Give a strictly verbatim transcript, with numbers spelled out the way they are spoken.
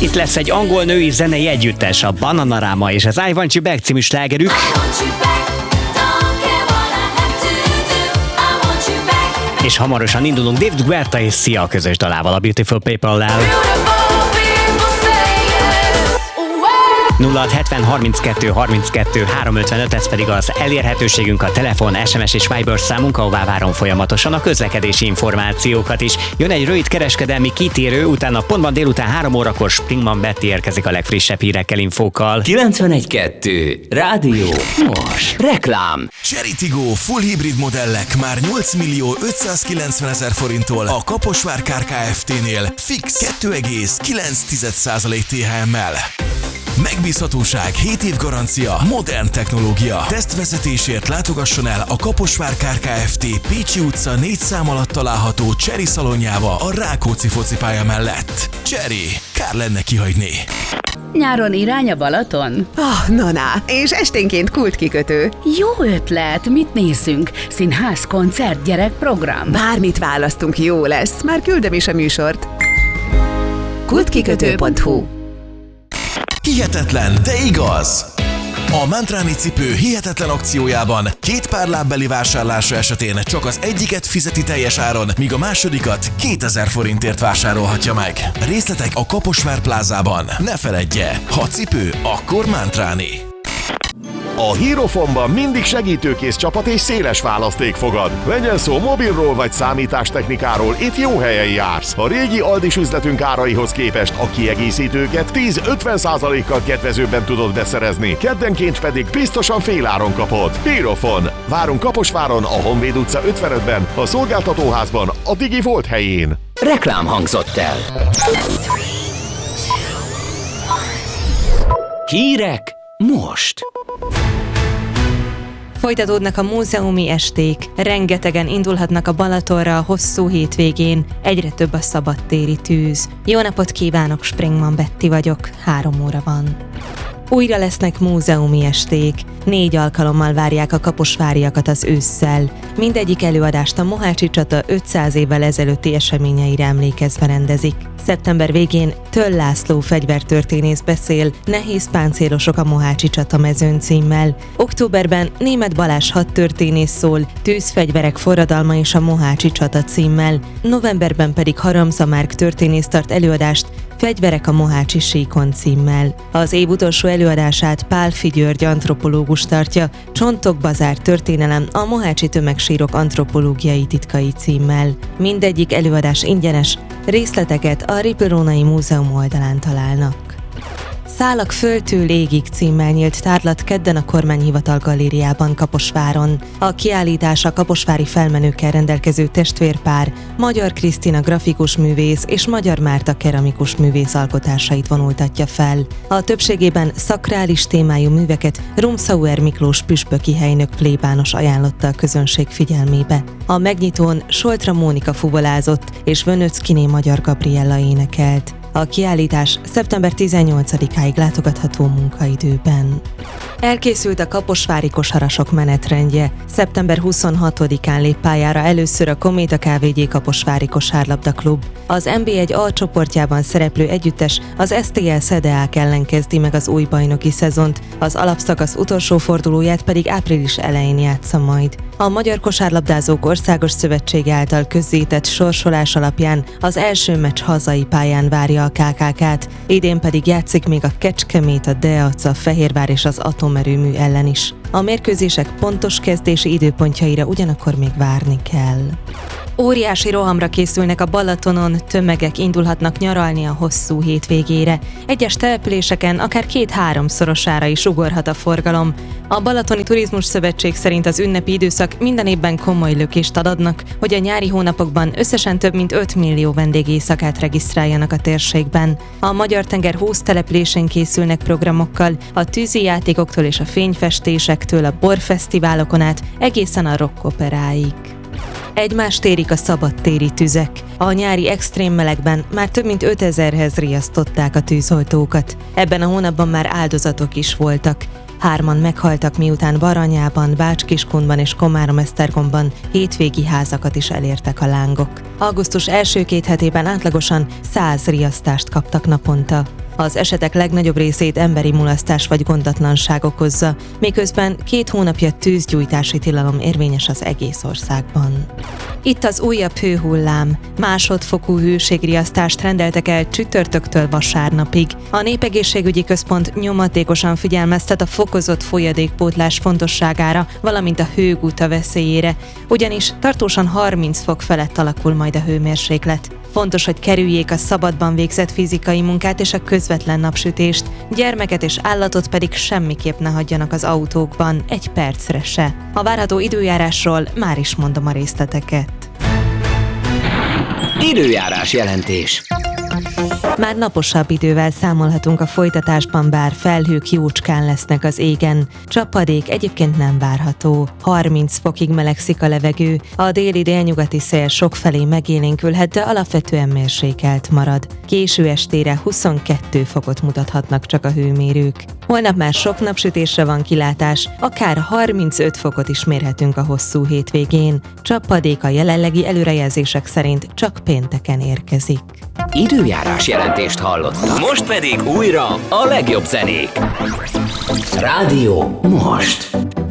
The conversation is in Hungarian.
Itt lesz egy angol női zenei együttes, a Bananarama és az I Want You Back című slágerük. És hamarosan indulunk David Guetta és Sia a közös dalával, a Beautiful People-lel. nulla hat hetven harminckettő harminckettő háromszázötvenöt, ez pedig az elérhetőségünk, a telefon, es em es és Viber számunk, ahová várom folyamatosan a közlekedési információkat is. Jön egy rövid kereskedelmi kitérő, utána pontban délután három órakor Springman Betty érkezik a legfrissebb hírekkel, infókkal. kilencvenegy kettő Rádió Most. Reklám. Chery Tiggo full hibrid modellek már nyolc millió ötszázkilencvenezer forinttól a Kaposvár Kft-nél fix kettő egész kilenc százalék té há em-mel. Megbízhatóság, hét év garancia, modern technológia. Tesztvezetésért látogasson el a Kaposvár Kft. Pécsi utca négy szám alatt található Chery szalonjába a Rákóczi focipálya mellett. Chery, kár lenne kihagyni. Nyáron irány a Balaton? Ah, na, na, és esténként kultkikötő. Jó ötlet, mit nézzünk? Színház, koncert, gyerekprogram? Bármit választunk, jó lesz, már küldöm is a műsort. kultkikötő pont hu. Hihetetlen, de igaz! A Mantráni cipő hihetetlen akciójában két pár lábbeli vásárlása esetén csak az egyiket fizeti teljes áron, míg a másodikat kétezer forintért vásárolhatja meg. Részletek a Kaposvár plázában. Ne feledje, ha cipő, akkor Mantráni. A Hierophonban mindig segítőkész csapat és széles választék fogad. Legyen szó mobilról vagy számítástechnikáról, itt jó helyen jársz. A régi Aldis üzletünk áraihoz képest a kiegészítőket tíz-ötven százalékkal kedvezőbben tudod beszerezni, keddenként pedig biztosan féláron kapod. Hierophon. Várunk Kaposváron, a Honvéd utca ötvenötben, a szolgáltatóházban, a Digi Volt helyén. Reklám hangzott el. Hírek most. Folytatódnak a múzeumi esték, rengetegen indulhatnak a Balatonra a hosszú hétvégén, egyre több a szabadtéri tűz. Jó napot kívánok, Springman Betty vagyok, három óra van. Újra lesznek múzeumi esték, négy alkalommal várják a kaposváriakat az ősszel. Mindegyik előadást a Mohácsi csata ötszáz évvel ezelőtti eseményeire emlékezve rendezik. Szeptember végén Töll László fegyvertörténész beszél Nehéz páncélosok a Mohácsi csata mezőn címmel. Októberben Németh Balázs hadtörténész szól Tűzfegyverek forradalma és a Mohácsi csata címmel. Novemberben pedig Haramza Márk történész tart előadást Fegyverek a Mohácsi síkon címmel. Az év utolsó előadását Pálffy György antropológus tartja, Csontok Bazár történelem a Mohácsi tömegsírok antropológiai titkai címmel. Mindegyik előadás ingyenes, részleteket a Rippl-Rónai Múzeum oldalán találnak. Szálak földtől égig címmel nyílt tárlat kedden a Kormányhivatal galériában Kaposváron. A kiállítás a kaposvári felmenőkkel rendelkező testvérpár, Magyar Krisztina grafikus művész és Magyar Márta keramikus művész alkotásait vonultatja fel. A többségében szakrális témájú műveket Rumszauer Miklós püspöki helynök plébános ajánlotta a közönség figyelmébe. A megnyitón Soltra Mónika fuvolázott és Vönöckiné Magyar Gabriella énekelt. A kiállítás szeptember tizennyolcadikáig látogatható munkaidőben. Elkészült a kaposvári kosarasok menetrendje. szeptember huszonhatodikán lép pályára először a Kométa ká vé gé Kaposvári Kosárlabda Klub. Az en bé egy A csoportjában szereplő együttes az es té el Szedeák ellen kezdi meg az új bajnoki szezont, az alapszakasz utolsó fordulóját pedig április elején játsza majd. A Magyar Kosárlabdázók Országos Szövetsége által közzétett sorsolás alapján az első meccs hazai pályán várja a ká ká ká-t, idén pedig játszik még a Kecskemét, a Deac, a Fehérvár és az atomerőmű ellen is. A mérkőzések pontos kezdési időpontjaira ugyanakkor még várni kell. Óriási rohamra készülnek a Balatonon, tömegek indulhatnak nyaralni a hosszú hétvégére. Egyes településeken akár két-háromszorosára is ugorhat a forgalom. A Balatoni Turizmus Szövetség szerint az ünnepi időszak minden évben komoly lökést ad adnak, hogy a nyári hónapokban összesen több mint öt millió vendégéjszakát regisztráljanak a térségben. A Magyar-tenger húsz településén készülnek programokkal, a tűzi játékoktól és a fényfestésektől a borfesztiválokon át egészen a rockoperáig. Egymást érik a szabadtéri tüzek. A nyári extrém melegben már több mint ötezerhez riasztották a tűzoltókat. Ebben a hónapban már áldozatok is voltak. Hárman meghaltak, miután Baranyában, Bács-Kiskundban és Komárom-Esztergomban hétvégi házakat is elértek a lángok. Augusztus első két hetében átlagosan száz riasztást kaptak naponta. Az esetek legnagyobb részét emberi mulasztás vagy gondatlanság okozza, miközben két hónapja tűzgyújtási tilalom érvényes az egész országban. Itt az újabb hőhullám. Másodfokú hőségriasztást rendeltek el csütörtöktől vasárnapig. A Népegészségügyi Központ nyomatékosan figyelmeztet a fokozott folyadékpótlás fontosságára, valamint a hőguta veszélyére, ugyanis tartósan harminc fok felett alakul majd a hőmérséklet. Fontos, hogy kerüljék a szabadban végzett fizikai munkát és a közvetlen napsütést, gyermeket és állatot pedig semmiképp ne hagyjanak az autókban, egy percre se. A várható időjárásról már is mondom a részleteket. Időjárás jelentés. Már naposabb idővel számolhatunk a folytatásban, bár felhők jócskán lesznek az égen. Csapadék egyébként nem várható. harminc fokig melegszik a levegő, a déli-délnyugati szél sokfelé megélénkülhet, de alapvetően mérsékelt marad. Késő estére huszonkettő fokot mutathatnak csak a hőmérők. Holnap már sok napsütésre van kilátás, akár harmincöt fokot is mérhetünk a hosszú hétvégén. Csapadék a jelenlegi előrejelzések szerint csak pénteken érkezik. Időjárás jelentést hallottak. Most pedig újra a legjobb zenék. Rádió Most.